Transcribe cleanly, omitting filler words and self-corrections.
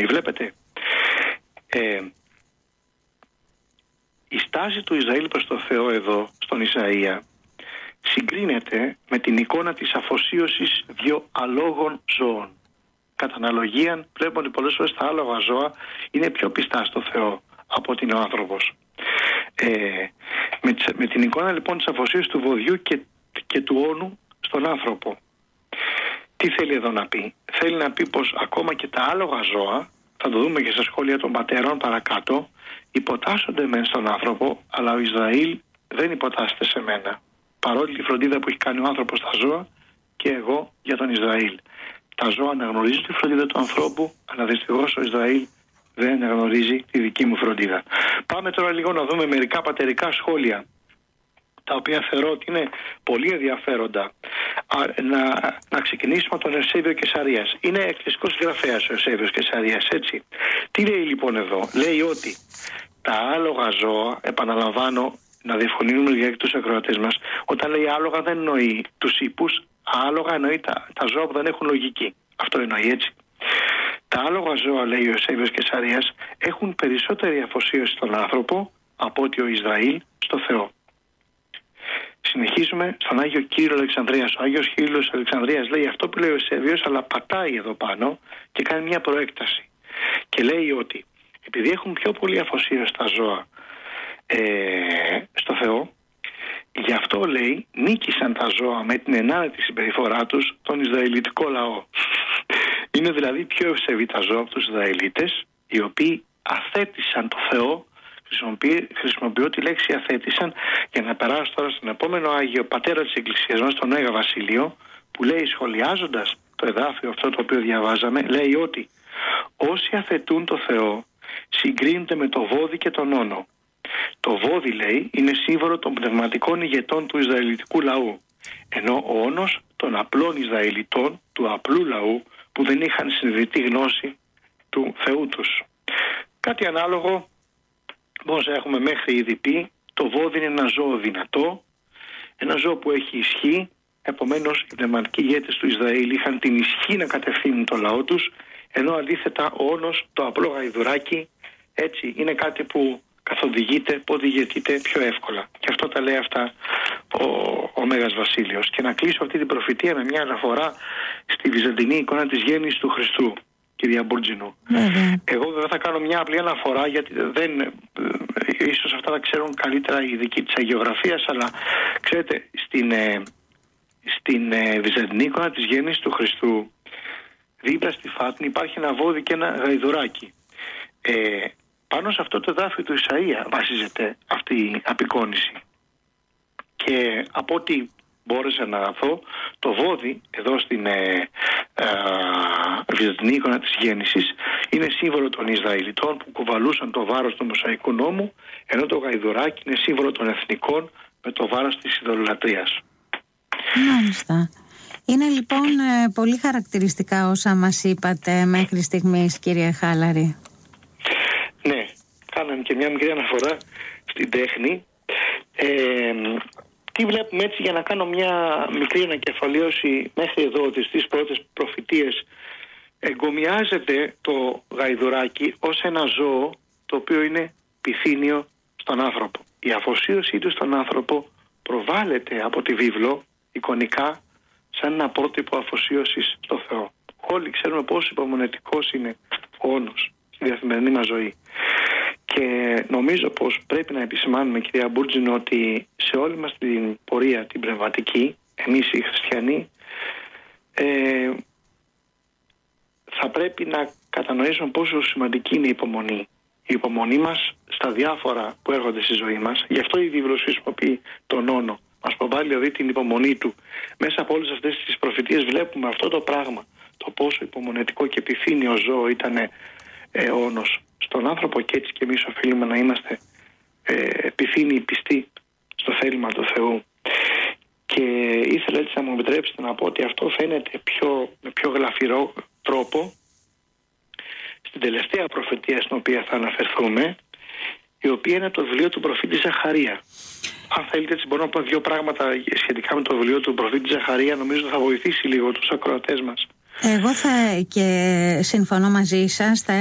εννοεί. Βλέπετε, η στάση του Ισραήλ προς το Θεό εδώ, στον Ισαΐα, συγκρίνεται με την εικόνα της αφοσίωσης δύο αλόγων ζώων. Κατά αναλογία, βλέπουμε ότι πολλές φορές τα άλογα ζώα είναι πιο πιστά στο Θεό από ότι είναι ο άνθρωπος. Με την εικόνα λοιπόν της αφοσίωσης του βοδιού και του όνου στον άνθρωπο. Τι θέλει εδώ να πει? Θέλει να πει πως ακόμα και τα άλογα ζώα, θα το δούμε και στα σχόλια των πατέρων παρακάτω, υποτάσσονται μεν στον άνθρωπο, αλλά ο Ισραήλ δεν υποτάσσεται σε μένα. Παρόλη τη φροντίδα που έχει κάνει ο άνθρωπος στα ζώα και εγώ για τον Ισραήλ. Τα ζώα αναγνωρίζουν τη φροντίδα του ανθρώπου, αλλά δυστυχώς ο Ισραήλ δεν αναγνωρίζει τη δική μου φροντίδα. Πάμε τώρα λίγο να δούμε μερικά πατερικά σχόλια, τα οποία θεωρώ ότι είναι πολύ ενδιαφέροντα. Να ξεκινήσουμε από τον Ευσέβιο Κεσαρίας. Είναι εκκλησικός συγγραφέας ο Ευσέβιος Κεσαρίας, έτσι. Τι λέει λοιπόν εδώ? Λέει ότι τα άλογα ζώα, επαναλαμβάνω, να διευκολύνουμε για τους ακροατές μας, όταν λέει άλογα δεν εννοεί τους ύπους, άλογα εννοεί τα ζώα που δεν έχουν λογική. Αυτό εννοεί, έτσι. Τα άλογα ζώα, λέει ο Ευσέβιος Κεσαρίας, έχουν περισσότερη αφοσίωση στον άνθρωπο από ότι ο Ισραήλ στο Θεό. Συνεχίζουμε στον Άγιο Κύριο Αλεξανδρίας. Ο Άγιος Κύριος Αλεξανδρίας λέει αυτό που λέει ο Ευσέβιος, αλλά πατάει εδώ πάνω και κάνει μια προέκταση. Και λέει ότι επειδή έχουν πιο πολύ αφοσίωση τα ζώα στο Θεό, γι' αυτό λέει νίκησαν τα ζώα με την ενάρετη συμπεριφορά τους τον Ισραηλιτικό λαό. Είναι δηλαδή πιο ευσεβή τα ζώα από τους Ισραηλίτες, οι οποίοι αθέτησαν το Θεό. Χρησιμοποιώ τη λέξη αθέτησαν για να περάσω τώρα στον επόμενο Άγιο Πατέρα της Εκκλησίας μας, τον Άγιο Βασίλειο, που λέει, σχολιάζοντας το εδάφιο αυτό το οποίο διαβάζαμε, λέει ότι όσοι αθετούν το Θεό συγκρίνονται με το βόδι και τον όνο. Το βόδι, λέει, είναι σύμβολο των πνευματικών ηγετών του Ισραηλιτικού λαού, ενώ ο όνος των απλών Ισραηλιτών, του απλού λαού, που δεν είχαν συνειδητή γνώση του Θεού τους. Κάτι ανάλογο όπως έχουμε μέχρι ήδη πει, το βόδι είναι ένα ζώο δυνατό, ένα ζώο που έχει ισχύ. Επομένως οι πνευματικοί ηγέτες του Ισραήλ είχαν την ισχύ να κατευθύνουν το λαό τους, ενώ αντίθετα ο όνος, το απλό γαϊδουράκι, έτσι είναι κάτι που καθοδηγείται, που οδηγείται πιο εύκολα. Και αυτό τα λέει αυτά ο Μέγας Βασίλειος. Και να κλείσω αυτή την προφητεία με μια αναφορά στη βυζαντινή εικόνα της γέννησης του Χριστού, κυρία Μπούρτζινου. Εγώ βέβαια θα κάνω μια απλή αναφορά, γιατί ίσως αυτά τα ξέρουν καλύτερα οι ειδικοί της αγιογραφίας, αλλά ξέρετε, στην βυζαντινή εικόνα της γέννησης του Χριστού, δίπλα στη φάτνη υπάρχει ένα βόδι και ένα γαϊδουράκι. Πάνω σε αυτό το εδάφιο του Ισαΐα βασίζεται αυτή η απεικόνηση. Και από ό,τι μπόρεσα να δω, το βόδι εδώ στην βυζαντινή εικόνα της γέννησης είναι σύμβολο των Ισραηλιτών που κουβαλούσαν το βάρος του Μωσαϊκού νόμου, ενώ το γαϊδουράκι είναι σύμβολο των εθνικών με το βάρος της ειδωλολατρίας. Μάλιστα. Είναι λοιπόν πολύ χαρακτηριστικά όσα μας είπατε μέχρι στιγμής, κύριε Χάλαρη. Ναι, κάναμε και μια μικρή αναφορά στην τέχνη. Τι βλέπουμε έτσι, για να κάνω μια μικρή ανακεφαλαίωση μέχρι εδώ, ότι στις πρώτες προφητείες εγκομιάζεται το γαϊδουράκι ως ένα ζώο το οποίο είναι πυθύνιο στον άνθρωπο. Η αφοσίωσή του στον άνθρωπο προβάλλεται από τη βίβλο εικονικά σαν ένα πρότυπο αφοσίωσης στο Θεό. Όλοι ξέρουμε πόσο υπομονετικός είναι ο όνος στη καθημερινή μας ζωή. Και νομίζω πως πρέπει να επισημάνουμε, κυρία Μπούρτζινο, ότι σε όλη μας την πορεία την πνευματική, εμείς οι χριστιανοί, θα πρέπει να κατανοήσουμε πόσο σημαντική είναι η υπομονή. Η υπομονή μας στα διάφορα που έρχονται στη ζωή μας. Γι' αυτό η βίβλος χρησιμοποιεί τον όνο. Μας προβάλλει δηλαδή την υπομονή του. Μέσα από όλες αυτές τις προφητείες βλέπουμε αυτό το πράγμα. Το πόσο υπομονετικό και επιθύνιο ζώο ήταν όνος στον άνθρωπο, και έτσι και εμείς οφείλουμε να είμαστε επιθύνοι πιστοί στο θέλημα του Θεού. Και ήθελα έτσι να μου επιτρέψετε να πω ότι αυτό φαίνεται με πιο γλαφυρό τρόπο στην τελευταία προφητεία στην οποία θα αναφερθούμε, η οποία είναι το βιβλίο του προφήτη Ζαχαρία. Αν θέλετε, έτσι μπορώ να πω δύο πράγματα σχετικά με το βιβλίο του προφήτη Ζαχαρία. Νομίζω θα βοηθήσει λίγο τους ακροατές μας. Εγώ και συμφωνώ μαζί σας.